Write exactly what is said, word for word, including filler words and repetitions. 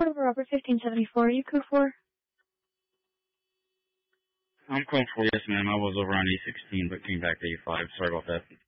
Port over Robert fifteen seventy-four. Are you code four? I'm code four, yes ma'am. I was over on A sixteen but came back to A five. Sorry about that.